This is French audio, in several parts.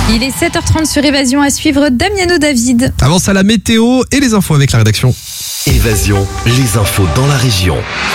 Il est 7h30 sur Évasion, à suivre Damiano David. Avance à la météo et les infos avec la rédaction. Évasion, les infos dans la région.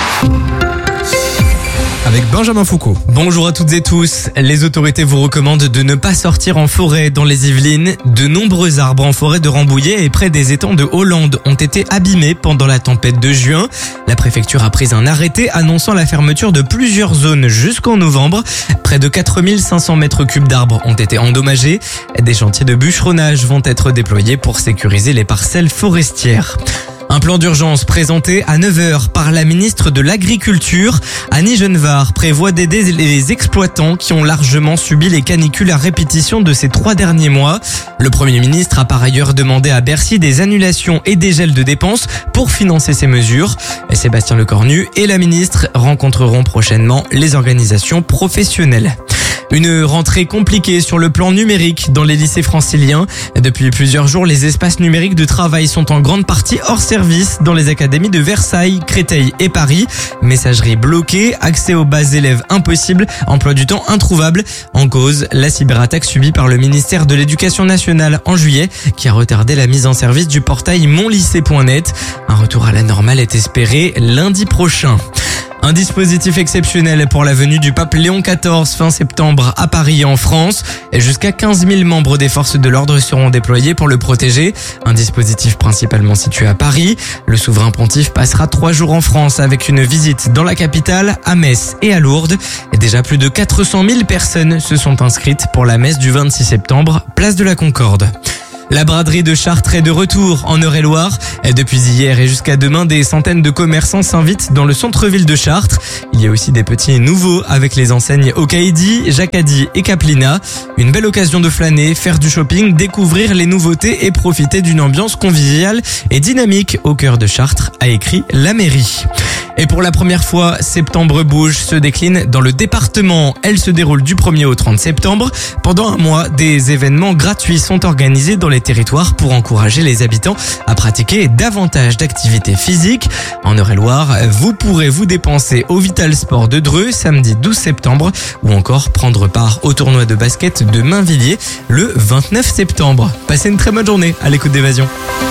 Avec Benjamin Foucault. Bonjour à toutes et tous. Les autorités vous recommandent de ne pas sortir en forêt dans les Yvelines. De nombreux arbres en forêt de Rambouillet et près des étangs de Hollande ont été abîmés pendant la tempête de juin. La préfecture a pris un arrêté annonçant la fermeture de plusieurs zones jusqu'en novembre. Près de 4500 mètres cubes d'arbres ont été endommagés. Des chantiers de bûcheronnage vont être déployés pour sécuriser les parcelles forestières. Un plan d'urgence présenté à 9h par la ministre de l'Agriculture. Annie Genevard prévoit d'aider les exploitants qui ont largement subi les canicules à répétition de ces 3 derniers mois. Le Premier ministre a par ailleurs demandé à Bercy des annulations et des gels de dépenses pour financer ces mesures. Sébastien Lecornu et la ministre rencontreront prochainement les organisations professionnelles. Une rentrée compliquée sur le plan numérique dans les lycées franciliens. Depuis plusieurs jours, les espaces numériques de travail sont en grande partie hors service dans les académies de Versailles, Créteil et Paris. Messagerie bloquée, accès aux bases élèves impossible, emploi du temps introuvable. En cause, la cyberattaque subie par le ministère de l'Éducation nationale en juillet qui a retardé la mise en service du portail monlycée.net. Un retour à la normale est espéré lundi prochain. Un dispositif exceptionnel pour la venue du pape Léon XIV fin septembre à Paris et en France. Jusqu'à 15 000 membres des forces de l'ordre seront déployés pour le protéger. Un dispositif principalement situé à Paris. Le souverain pontife passera 3 jours en France avec une visite dans la capitale, à Metz et à Lourdes. Et déjà plus de 400 000 personnes se sont inscrites pour la messe du 26 septembre, place de la Concorde. La braderie de Chartres est de retour en Eure-et-Loire. Depuis hier et jusqu'à demain, des centaines de commerçants s'invitent dans le centre-ville de Chartres. Il y a aussi des petits nouveaux avec les enseignes Okaïdi, Jacadi et Caplina. Une belle occasion de flâner, faire du shopping, découvrir les nouveautés et profiter d'une ambiance conviviale et dynamique au cœur de Chartres, a écrit la mairie. Et pour la première fois, Septembre Bouge se décline dans le département. Elle se déroule du 1er au 30 septembre. Pendant un mois, des événements gratuits sont organisés dans les territoires pour encourager les habitants à pratiquer davantage d'activités physiques. En Eure-et-Loire, vous pourrez vous dépenser au Vital Sport de Dreux samedi 12 septembre ou encore prendre part au tournoi de basket de Mainvilliers le 29 septembre. Passez une très bonne journée à l'écoute d'Évasion.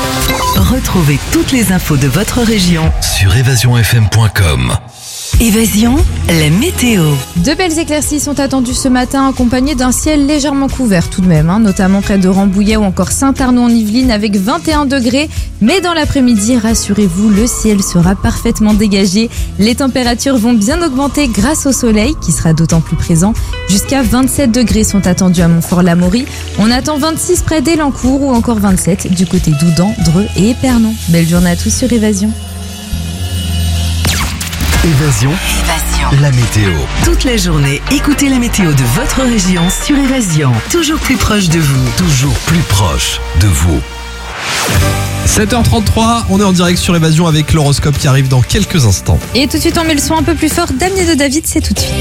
Retrouvez toutes les infos de votre région Sur évasionfm.com. Évasion, la météo. De belles éclaircies sont attendues ce matin, accompagnées d'un ciel légèrement couvert tout de même, notamment près de Rambouillet ou encore Saint-Arnaud en Yvelines avec 21 degrés. Mais dans l'après-midi, rassurez-vous, le ciel sera parfaitement dégagé. Les températures vont bien augmenter grâce au soleil qui sera d'autant plus présent. Jusqu'à 27 degrés sont attendus à Montfort-l'Amaury. On attend 26 près d'Élancourt ou encore 27 du côté d'Oudan, Dreux et Épernon. Belle journée à tous sur Évasion. Évasion, la météo. Toute la journée, écoutez la météo de votre région sur Évasion. Toujours plus proche de vous. Toujours plus proche de vous. 7h33, on est en direct sur Évasion avec l'horoscope qui arrive dans quelques instants. Et tout de suite, on met le son un peu plus fort. Damiano David, c'est tout de suite.